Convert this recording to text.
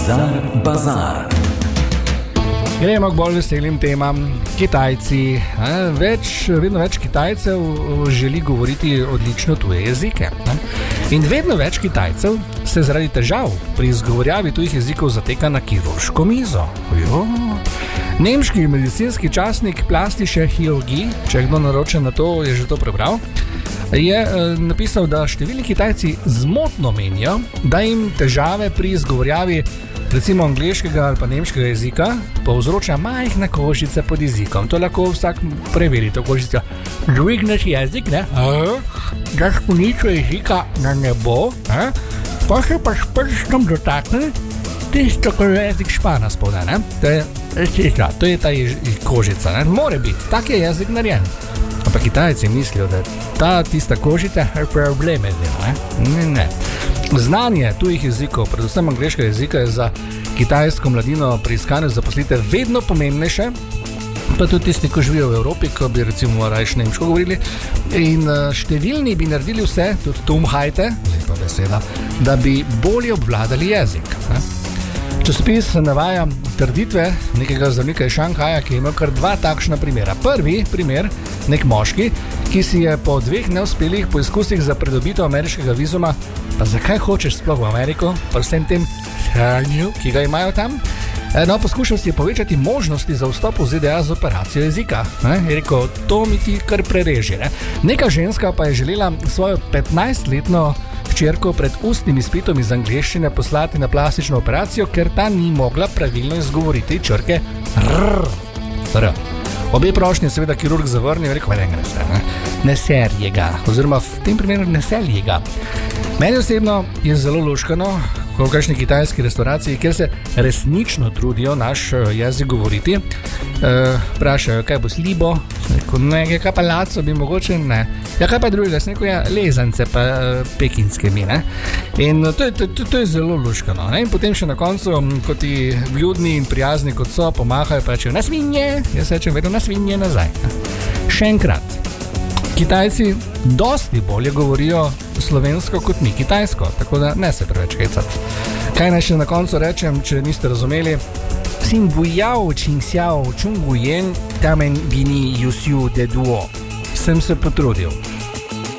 Bizar Bazar. Gremo k bolj veselim temam. Kitajci. Vedno več Kitajcev želi govoriti odlično tuje jezike. In vedno več Kitajcev se zaradi težav pri izgovorjavi tujih jezikov zateka na kirurško mizo. Nemški medicinski časnik Plastische Chirurgie, če kdo naroča na to, je že to prebral, je napisal, da številni Kitajci zmotno menijo, da jim težave pri izgovorjavi recimo angleškega ali pa nemškega jezika povzroča majhne kožice pod jezikom. To lahko vsak preveri, to kožico. Dvigneš jezik, daš konico jezika na nebo, pa se pa s prstom dotakne tisto, ko jezik špana spodaj. To je ta kožica. More biti, tak je jezik narejen. Ampak Kitajci mislijo, da ta tista kožica je probleme. Ne. Znanje tujih jezikov, predvsem angleškega jezika, je za kitajsko mladino pri iskanju zaposlitev vedno pomembnejše, pa tudi tisti, ko živijo v Evropi, ko bi recimo rajš nemško govorili. In številni bi naredili vse, tudi Tumhajte, lepa beseda, da bi bolje obvladali jezik. Časopis navaja trditve nekega zdravnika iz Šanghaja, ki je imel kar dva takšna primera. Prvi primer, nek moški, ki si je po 2 neuspelih poizkusih za pridobitev ameriškega vizuma, pa zakaj hočeš sploh v Ameriko, pa vsem tem hranju, ki ga imajo tam, poskušal si je povečati možnosti za vstop v ZDA z operacijo jezika. Je rekel, to mi ti kar prereži. Neka ženska pa je želela svojo 15-letno hčerko pred ustnim izpitom iz angleščine poslati na plastično operacijo, ker ta ni mogla pravilno izgovoriti črke R. Obe prošnje seveda kirurg zavrnil in rekel, ne serje ga, oziroma v tem primeru ne selje ga. Meni osebno je zelo luškano, ko v kakšni kitajski restauraciji, kjer se resnično trudijo naš jezik govoriti, vprašajo, kaj bo slibo, nekaj, kaj pa laco bi mogoče, ne. Ja, kaj pa drugega, lezance pa pekinske mi, ne. In to je zelo luškano, ne. In potem še na koncu, ko ti vljudni in prijazni kot so, pomahajo, pa rečejo, na svinje, jaz rečem vedno na svinje nazaj. Še enkrat, Kitajci dosti bolje govorijo slovensko kot mi kitajsko, tako da ne se preveč hecati. Kaj naj še na koncu rečem, če niste razumeli? Xin bujao, qing xiao, chung guyen, tamen bini yusiu de duo. Sem se potrudil.